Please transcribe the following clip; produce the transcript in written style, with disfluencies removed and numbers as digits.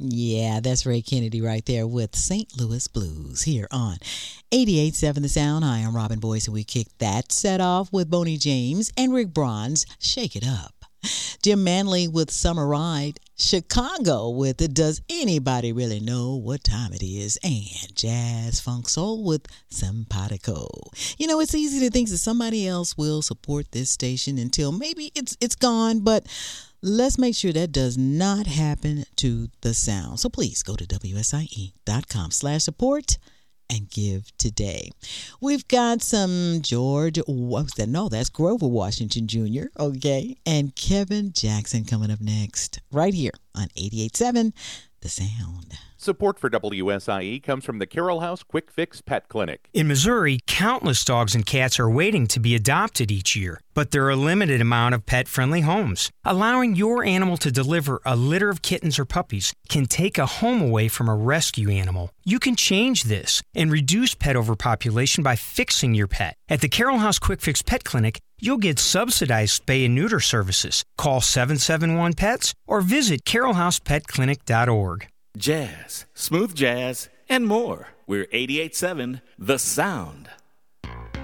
Yeah, that's Ray Kennedy right there with St. Louis Blues here on 88.7 The Sound. Hi, I'm Robin Boyce, and we kicked that set off with Boney James and Rick Bronze, Shake It Up. Jim Manley with Summer Ride. Chicago with Does Anybody Really Know What Time It Is? And Jazz Funk Soul with Simpatico. You know, it's easy to think that somebody else will support this station until maybe it's gone, but let's make sure that does not happen to the sound. So please go to WSIE.com/support and give today. We've got some that's Grover Washington Jr., okay, and Kevin Jackson coming up next, right here on 88.7 The Sound. Support for WSIE comes from the Carroll House Quick Fix Pet Clinic. In Missouri, countless dogs and cats are waiting to be adopted each year, but there are a limited amount of pet-friendly homes. Allowing your animal to deliver a litter of kittens or puppies can take a home away from a rescue animal. You can change this and reduce pet overpopulation by fixing your pet. At the Carroll House Quick Fix Pet Clinic, you'll get subsidized spay and neuter services. Call 771-PETS or visit carrollhousepetclinic.org. Jazz, smooth jazz, and more. We're 88.7 The Sound.